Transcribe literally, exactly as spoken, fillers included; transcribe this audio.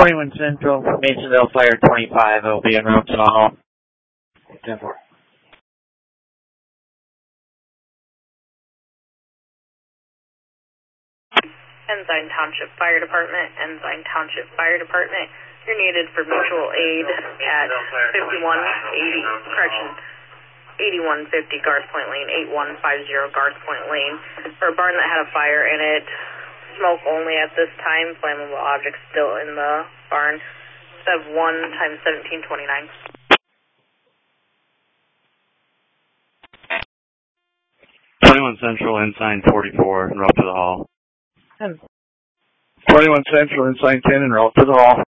twenty-one Central, Masonville Fire twenty-five. It'll be en route to the hall. ten four. Ensign Township Fire Department, Ensign Township Fire Department. You're needed for mutual aid at fifty-one eighty, correction, eighty-one fifty Garth Point Lane, eighty-one fifty Garth Point Lane, for a barn that had a fire in it. Smoke only at this time, flammable objects still in the barn. Sev one times seventeen twenty-nine. twenty-one Central, Ensign forty-four, en route to the hall. twenty-one Central, Ensign ten, en route to the hall.